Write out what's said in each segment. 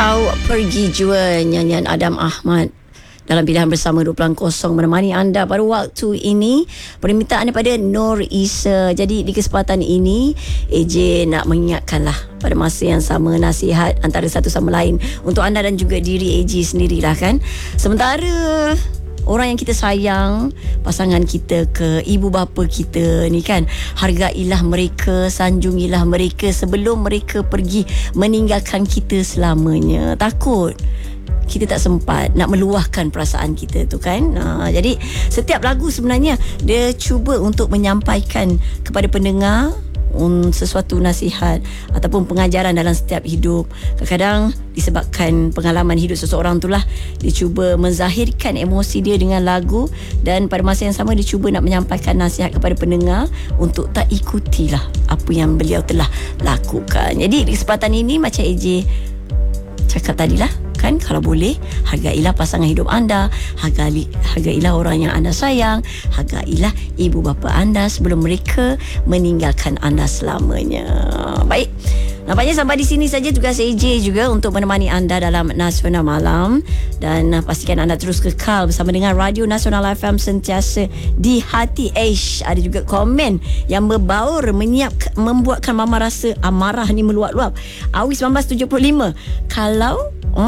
Kau pergi jua, nyanyian Adam Ahmad dalam pilihan bersama 20.0 menemani anda pada waktu ini. Permintaan daripada Nur Isa. Jadi di kesempatan ini AJ nak mengingatkanlah pada masa yang sama nasihat antara satu sama lain untuk anda dan juga diri AJ sendirilah kan. Sementara orang yang kita sayang, pasangan kita ke, ibu bapa kita ni kan, hargailah mereka, sanjungilah mereka sebelum mereka pergi meninggalkan kita selamanya. Takut kita tak sempat nak meluahkan perasaan kita tu kan. Jadi setiap lagu sebenarnya dia cuba untuk menyampaikan kepada pendengar sesuatu nasihat ataupun pengajaran dalam setiap hidup. Kadang-kadang disebabkan pengalaman hidup seseorang itulah dia cuba menzahirkan emosi dia dengan lagu, dan pada masa yang sama dia cuba nak menyampaikan nasihat kepada pendengar untuk tak ikutilah apa yang beliau telah lakukan. Jadi di kesempatan ini macam AJ cakap tadilah kan, kalau boleh hargailah pasangan hidup anda, hargailah orang yang anda sayang, hargailah ibu bapa anda sebelum mereka meninggalkan anda selamanya. Baik, nampaknya sampai di sini saja tugas AJ juga untuk menemani anda dalam Nasional Malam, dan pastikan anda terus kekal bersama dengan Radio Nasional FM sentiasa di hati. Ada juga komen yang berbaur membuatkan mama rasa amarah ni meluap-luap. Awi 1975, kalau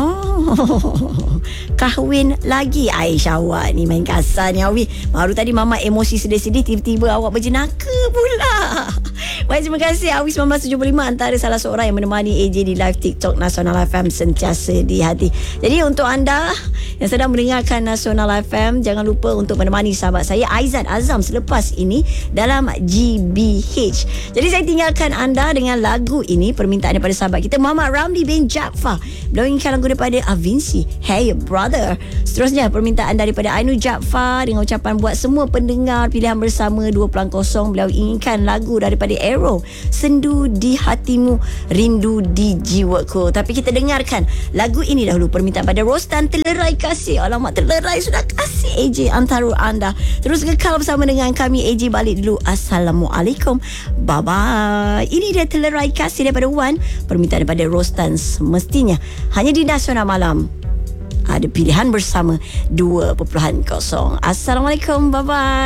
kahwin lagi. Aisyah, awak ni main kasar ni Awi. Baru tadi mama emosi sedih-sedih, tiba-tiba awak berjenaka pula. Baik, terima kasih Awi 1975, antara salah seorang yang menemani AJ di live TikTok Nasional FM sentiasa di hati. Jadi untuk anda yang sedang mendengarkan Nasional FM, jangan lupa untuk menemani sahabat saya Aizat Azam selepas ini dalam GBH. Jadi saya tinggalkan anda dengan lagu ini, permintaan daripada sahabat kita Muhammad Ramli bin Jaafar. Beliau inginkan lagu daripada Avinci, Hey Brother. Seterusnya permintaan daripada Ainu Jaafar dengan ucapan buat semua pendengar pilihan bersama 20.0. Beliau inginkan lagu daripada Arrow, Sendu di Hatimu, Rindu di Jiwaku. Tapi kita dengarkan lagu ini dahulu, permintaan pada Rostan, Telerai Kasih. Alamak, Telerai sudah kasih AJ antara anda. Terus kekal bersama dengan kami. AJ balik dulu. Assalamualaikum, bye bye. Ini dia Telerai Kasih daripada Wan, permintaan daripada Rostan. Semestinya hanya di Nasional Malam ada pilihan bersama 2.0. Assalamualaikum, bye bye.